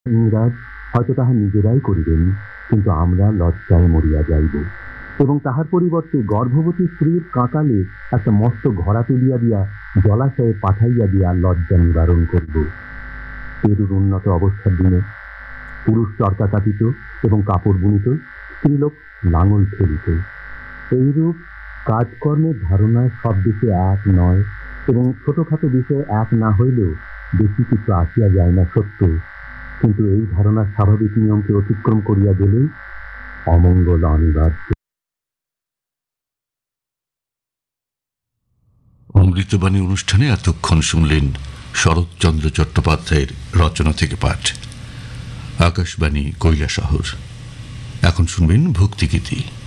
ইংরাজ হয়তো তাহা নিজেরাই করিবেন, কিন্তু আমরা লজ্জায় মরিয়া যাইব, এবং তাহার পরিবর্তে গর্ভবতী স্ত্রীর কাঁকালে একটা মস্ত ঘোড়া তুলিয়া দিয়া জলাশয়ে পাঠাইয়া দিয়া লজ্জা নিবারণ করিব। পেরুর উন্নত অবস্থার দিনে পুরুষ চরকা কাটিত এবং কাপড় বুনিত, স্ত্রীলোক লাঙল ফেলিত। এইরূপ কাজকর্মের ধারণা সব দেশে এক নয়, এবং ছোটখাটো বিষয়ে এক না হইলেও বেশি কিছু আসিয়া যায় না সত্য, কিন্তু এই ধারণার স্বাভাবিক নিয়মকে অতিক্রম করিয়া গেলেই অমঙ্গল অনিবার্য। অমৃতবাণী অনুষ্ঠানে এতক্ষণ শুনলেন শরৎচন্দ্র চট্টোপাধ্যায়ের রচনা থেকে পাঠ। আকাশবাণী কৈলাসহর। এখন শুনবেন ভক্তিগীতি।